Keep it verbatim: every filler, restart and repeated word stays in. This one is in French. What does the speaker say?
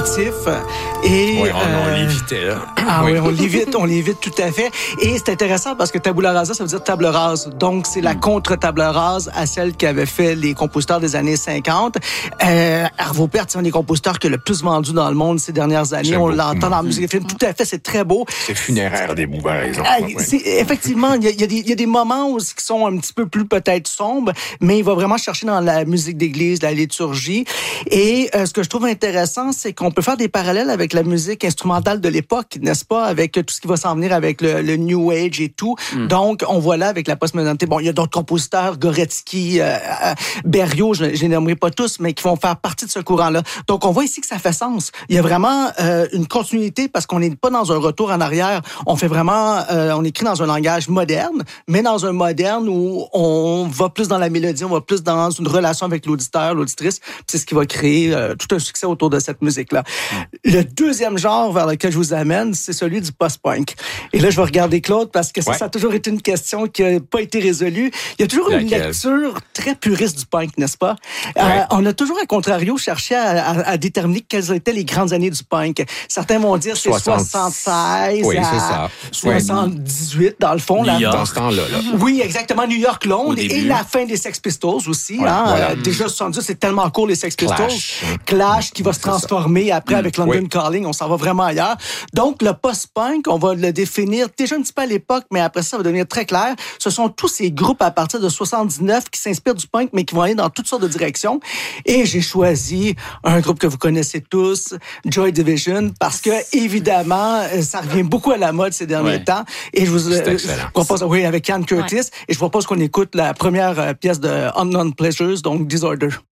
alternatif. Et, oui, on, euh, on l'évitait, là. Ah oui, on l'évite, on l'évite tout à fait. Et c'est intéressant parce que tabula rasa, ça veut dire table rase. Donc, c'est la contre-table rase à celle qu'avaient fait les compositeurs des années cinquante. Euh, Arvo Pärt, c'est un des compositeurs qui a le plus vendu dans le monde ces dernières années. On l'entend dans la musique des films. Tout à fait, c'est très beau. C'est funéraire des mots, par exemple. Ah, Ouais. c'est, effectivement, il y, y, y a des moments où, qui sont un petit peu plus peut-être sombres, mais il va vraiment chercher dans la musique d'église, la liturgie. Et euh, ce que je trouve intéressant, c'est qu'on peut faire des parallèles avec la musique instrumentale de l'époque, n'est-ce pas, avec tout ce qui va s'en venir avec le, le New Age et tout. Mm. Donc, on voit là avec la postmodernité. Bon, il y a d'autres compositeurs, Goretzky, euh, euh, Berriot, je ne les nommerai pas tous, mais qui vont faire partie de ce courant-là. Donc, on voit ici que ça fait sens. Il y a vraiment euh, une continuité parce qu'on n'est pas dans un retour en arrière. On fait vraiment, euh, on écrit dans un langage moderne, mais dans un moderne où on va plus dans la mélodie, on va plus dans une relation avec l'auditeur, l'auditrice. C'est ce qui va créer euh, tout un succès autour de cette musique-là. Mm. Le deuxième genre vers lequel je vous amène, c'est celui du post-punk. Et là, je vais regarder Claude parce que ça, ouais. ça a toujours été une question qui n'a pas été résolue. Il y a toujours Laquelle? une lecture très puriste du punk, n'est-ce pas? Ouais. Euh, on a toujours, à contrario, cherché à, à, à déterminer quelles étaient les grandes années du punk. Certains vont dire que c'est soixante-seize oui, à c'est ça. soixante-dix-huit, dans le fond. New là, York. Dans ce temps-là. Là. Oui, exactement. New York, Londres. Et la fin des Sex Pistols aussi. Ouais, hein? voilà. euh, déjà, soixante-dix, c'est tellement court, les Sex Pistols. Clash, Clash qui va se transformer ça. après mmh. avec London oui. Calling. On s'en va vraiment ailleurs. Donc, le post-punk, on va le définir déjà un petit peu à l'époque, mais après ça, ça va devenir très clair. Ce sont tous ces groupes à partir de soixante-dix-neuf qui s'inspirent du punk, mais qui vont aller dans toutes sortes de directions. Et j'ai choisi un groupe que vous connaissez tous, Joy Division, parce que, évidemment, ça revient beaucoup à la mode ces derniers ouais. temps. Et je vous euh, je propose, oui, avec Ian Curtis, ouais. et je propose qu'on écoute la première pièce de Unknown Pleasures, donc Disorder.